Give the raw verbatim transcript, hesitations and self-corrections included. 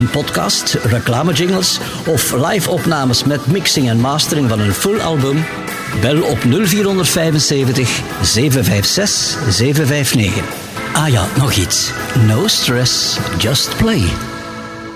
een podcast, reclamejingles of live-opnames met mixing en mastering van een full album? Bel op nul vier vijf zeven, zeven vijf zes, zeven vijf negen. Ah ja, nog iets. No stress, just play.